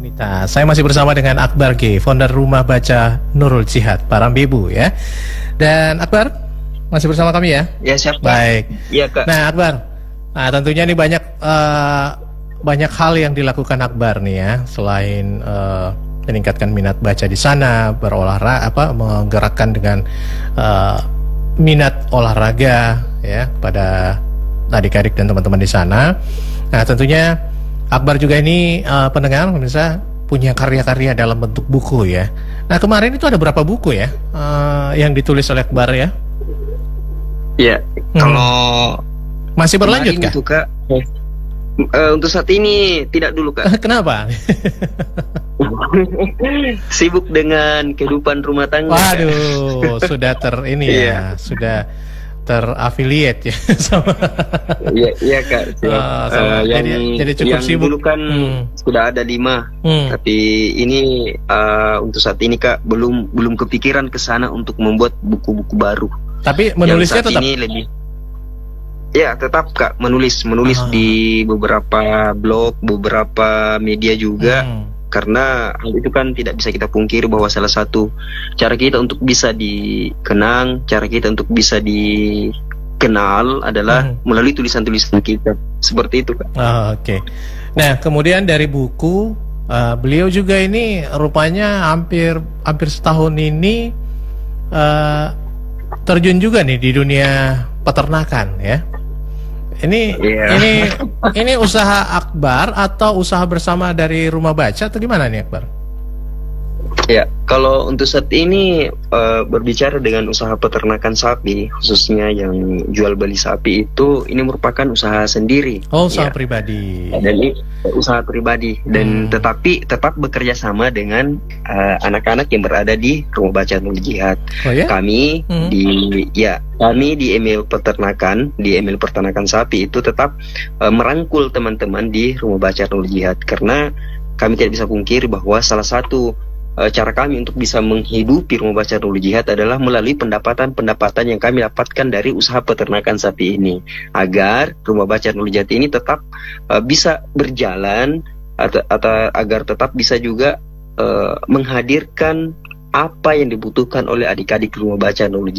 komunitas. Saya masih bersama dengan Akbar G, founder Rumah Baca Nurul Jihad, Parambebu ya. Dan Akbar masih bersama kami ya? Ya, siap. Baik. Iya, Kak. Nah, Akbar, tentunya ini banyak hal yang dilakukan Akbar nih ya, selain meningkatkan minat baca di sana, menggerakkan dengan minat olahraga ya pada adik-adik dan teman-teman di sana. Nah, tentunya Akbar juga ini pendengar pemirsa punya karya-karya dalam bentuk buku ya. Nah, kemarin itu ada berapa buku ya yang ditulis oleh Akbar ya? Iya, kalau masih berlanjut kah? Itu, Kak. Untuk saat ini tidak dulu, Kak. Kenapa? Sibuk dengan kehidupan rumah tangga. Waduh, Kak. Sudah sudah terafiliate ya sama. Iya, Kak. Jadi cukup yang sibuk. Dulu kan sudah ada 5, tapi ini untuk saat ini, Kak, belum kepikiran ke sana untuk membuat buku-buku baru. Tapi menulisnya tetap. Ini lebih. Ya, tetap, Kak, menulis di beberapa blog, beberapa media juga. Karena hal itu kan tidak bisa kita pungkiri bahwa salah satu cara kita untuk bisa dikenang, cara kita untuk bisa dikenal adalah melalui tulisan-tulisan kita. Seperti itu, Kak. Oke. Nah, kemudian dari buku, beliau juga ini rupanya hampir setahun ini terjun juga nih di dunia peternakan ya. Ini usaha Akbar atau usaha bersama dari Rumah Baca atau gimana nih, Akbar? Ya, kalau untuk saat ini berbicara dengan usaha peternakan sapi, khususnya yang jual beli sapi itu, ini merupakan usaha sendiri. Oh, usaha pribadi. Dan ini usaha pribadi dan tetapi tetap bekerja sama dengan anak-anak yang berada di Rumah Baca Nurul Jihad. Oh, ya? Kami di email peternakan sapi itu tetap merangkul teman-teman di Rumah Baca Nurul Jihad, karena kami tidak bisa pungkiri bahwa salah satu cara kami untuk bisa menghidupi Rumah Baca Nurul Jihad adalah melalui pendapatan yang kami dapatkan dari usaha peternakan sapi ini, agar Rumah Baca Nurul Jihad ini tetap bisa berjalan atau agar tetap bisa juga menghadirkan apa yang dibutuhkan oleh adik-adik Rumah Baca Nurul Jihad.